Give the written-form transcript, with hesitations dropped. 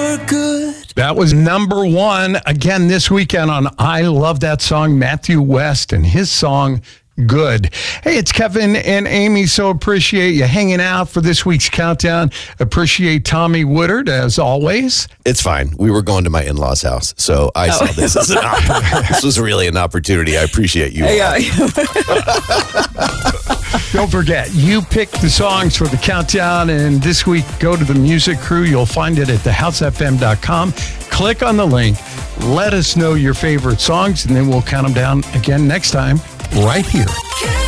good. That was number one again this weekend on I Love That Song, Matthew West and his song, Good. Hey, it's Kevin and Amy. So appreciate you hanging out for this week's countdown. Appreciate Tommy Woodard, as always. It's fine. We were going to my in-laws' house, so I saw this as this was really an opportunity. I appreciate you. Yeah. Don't forget, you pick the songs for the countdown, and this week, go to the Music Crew. You'll find it at thehousefm.com. Click on the link. Let us know your favorite songs, and then we'll count them down again next time, right here.